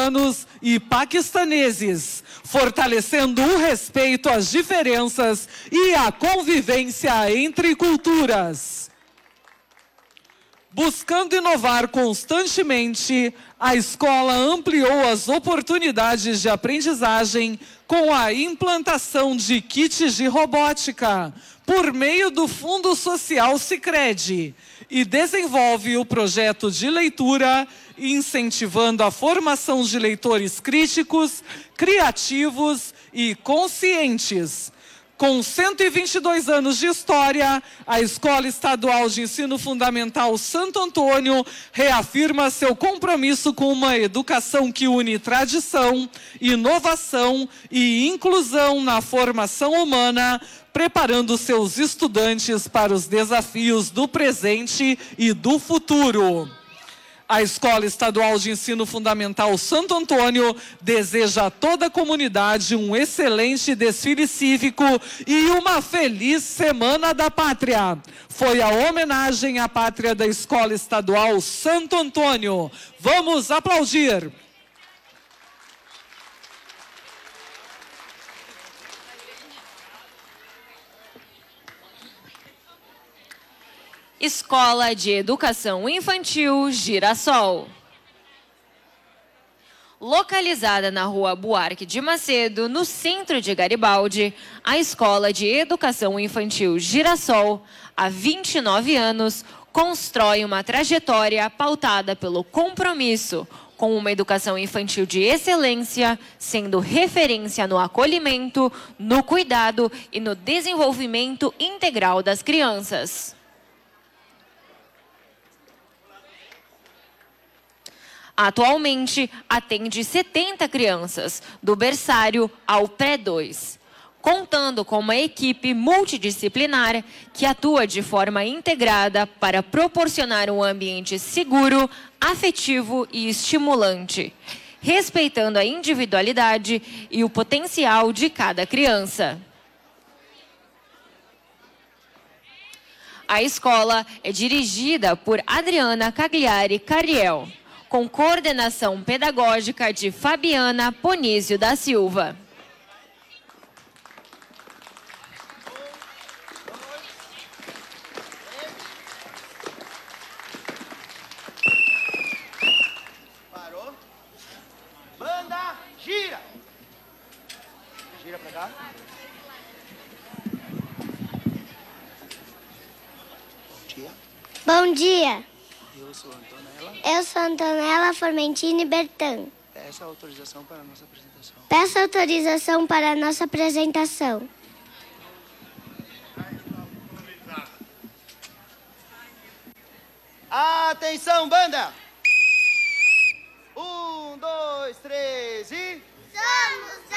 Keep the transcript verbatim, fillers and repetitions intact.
indianos e paquistaneses, fortalecendo o respeito às diferenças e a convivência entre culturas. Buscando inovar constantemente, a escola ampliou as oportunidades de aprendizagem com a implantação de kits de robótica por meio do Fundo Social Sicredi e desenvolve o projeto de leitura, incentivando a formação de leitores críticos, criativos e conscientes. Com cento e vinte e dois anos de história, a Escola Estadual de Ensino Fundamental Santo Antônio reafirma seu compromisso com uma educação que une tradição, inovação e inclusão na formação humana, preparando seus estudantes para os desafios do presente e do futuro. A Escola Estadual de Ensino Fundamental Santo Antônio deseja a toda a comunidade um excelente desfile cívico e uma feliz Semana da Pátria. Foi a homenagem à pátria da Escola Estadual Santo Antônio. Vamos aplaudir! Escola de Educação Infantil Girassol. Localizada na Rua Buarque de Macedo, no centro de Garibaldi, a Escola de Educação Infantil Girassol, há vinte e nove anos, constrói uma trajetória pautada pelo compromisso com uma educação infantil de excelência, sendo referência no acolhimento, no cuidado e no desenvolvimento integral das crianças. Atualmente, atende setenta crianças, do berçário ao pré dois, contando com uma equipe multidisciplinar que atua de forma integrada para proporcionar um ambiente seguro, afetivo e estimulante, respeitando a individualidade e o potencial de cada criança. A escola é dirigida por Adriana Cagliari Cariel, com coordenação pedagógica de Fabiana Ponísio da Silva. Parou. Banda, gira. Gira pra cá. Bom dia. Bom dia. Eu sou Antonella. Eu sou Antonella Formentini Bertan. Peço autorização para a nossa apresentação. Peço autorização para a nossa apresentação. Atenção, banda! Um, dois, três e... Somos